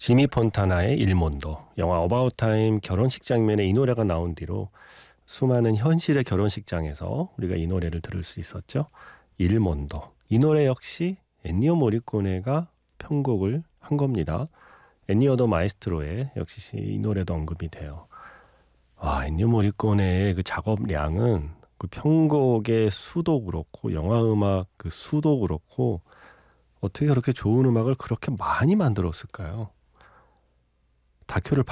지미 폰타나의 일몬도, 영화 어바웃 타임 결혼식 장면에 이 노래가 나온 뒤로 수많은 현실의 결혼식장에서 우리가 이 노래를 들을 수 있었죠. 일몬도. 이 노래 역시 엔니오 모리코네가 편곡을 한 겁니다. 엔니오 더 마에스트로의 역시 이 노래도 언급이 돼요. 엔니오 모리코네의 그 작업량은 그 편곡의 수도 그렇고 영화 음악 그 수도 그렇고 어떻게 그렇게 좋은 음악을 그렇게 많이 만들었을까요? 다큐를